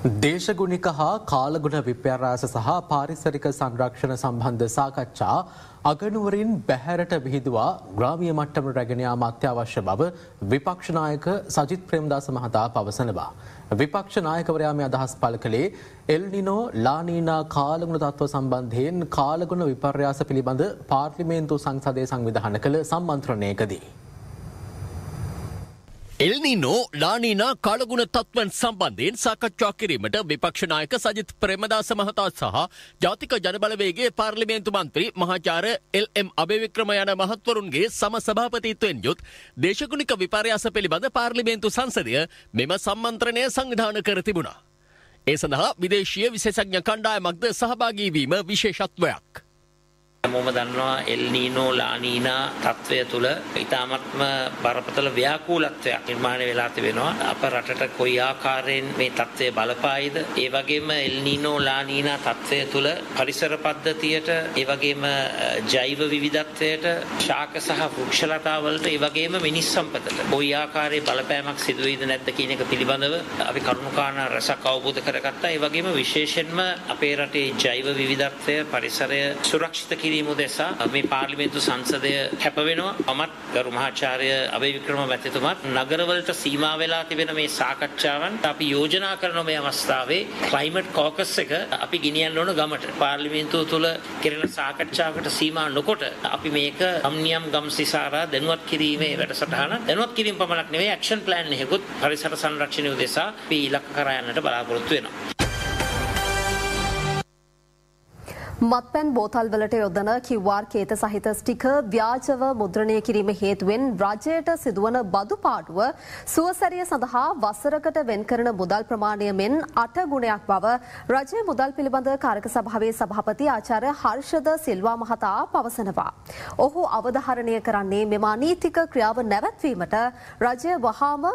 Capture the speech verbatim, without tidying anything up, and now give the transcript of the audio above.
දේශගුණික හා කාලගුණ විපර්යාස සහ පාරිසරික සංරක්ෂණ සම්බන්ධ සාකච්ඡා අගනුවරින් බැහැරට විහිදුවා ග්‍රාමීය මට්ටමට රැගෙන යාම අත්‍යවශ්‍ය බව විපක්ෂ නායක සජිත් ප්‍රේමදාස මහතා පවසනවා. විපක්ෂ නායකවරයා මේ අදහස් පළ කළේ එල් නිනෝ ලා නීනා කාලගුණ තත්ත්ව සම්බන්ධයෙන් කාලගුණ විපර්යාස පිළිබඳ පාර්ලිමේන්තු සංසදයේ සංවිධානය කළ සම්මන්ත්‍රණයකදී. එල් නිනෝ ලා නීනා කාලගුණ තත්ත්වයන් සම්බන්ධයෙන් සාකච්ඡා කිරීමට විපක්ෂ නායක සජිත් ප්‍රේමදාස මහතා සහ ජාතික ජනබලවේගයේ පාර්ලිමේන්තු මන්ත්‍රී මහාචාර්ය එල් එම් අබේවික්‍රම යන මහත්වරුන්ගේ සම සභාපතිත්වයෙන් යුත් දේශගුණික විපර්යාස පිළිබඳ පාර්ලිමේන්තු සංසදය මෙම සම්මන්ත්‍රණය සංවිධානය කර තිබුණා. ඒ සඳහා විදේශීය විශේෂඥ කණ්ඩායමක්ද සහභාගී වීම විශේෂත්වයක්. හැමෝම දන්නවා එල් නීනෝ ලා නීනා තත්වය තුළ ඉතාමත්ම බරපතල ව්‍යාකූලත්වයක් නිර්මාණය වෙලා තිබෙනවා. අප රටට කොයි ආකාරයෙන් මේ තත්වය බලපායිද? ඒ වගේම එල් නීනෝ ලා නීනා තත්වය තුළ පරිසර පද්ධතියට, ඒ වගේම ජෛව විවිධත්වයට, ශාක සහ වෘක්ෂ ලතාවලට, ඒ වගේම මිනිස් සම්පතට කොයි ආකාරයේ බලපෑමක් සිදු වෙයිද නැද්ද කියන එක පිළිබඳව අපි කරුණුකාරණා රසක් අවබෝධ කරගත්තා. ඒ වගේම විශේෂයෙන්ම අපේ රටේ ජෛව විවිධත්වය, පරිසරය සුරක්ෂිත කිරීම උදෙසා මේ පාර්ලිමේන්තු සංසදය කැප වෙනවා. මමත් ගරු මහාචාර්ය අබේවික්‍රම මැතිතුමත් නගරවලට සීමා වෙලා තිබෙන මේ සාකච්ඡාවන් අපි යෝජනා කරන මේ අවස්ථාවේ ක්ලයිමේට් කෝකස් එක අපි ගෙනියන්න ඕන ගමට. පාර්ලිමේන්තුව තුළ කෙරෙන සාකච්ඡාවකට සීමා නොකොට අපි මේක අම්නියම් ගම්සිසාරා දැනුවත් කිරීමේ වැඩසටහන දැනුවත් කිරීම පමණක් නෙවෙයි ඇක්ෂන් ප්ලෑන් එකකුත් පරිසර සංරක්ෂණය උදෙසා අපි ඉලක්ක කරා යන්නට බලාපොරොත්තු වෙනවා. මත්පැන් බෝතල්වලට යොදන කිව් ආර් කේත සහිත ස්ටිකර් ව්‍යාජව මුද්‍රණය කිරීම හේතුවෙන් රජයට සිදුවන බදු පාඩුව සුවසැරිය සඳහා වසරකට වෙන් කරන මුදල් ප්‍රමාණය මෙන් අට ගුණයක් බව රජයේ මුදල් පිළිබඳ කාරක සභාවේ සභාපති ආචාර්ය හර්ෂද සිල්වා මහතා පවසනවා. ඔහු අවධාරණය කරන්නේ මෙම අනීතික ක්‍රියාව නැවැත්වීමට රජය වහාම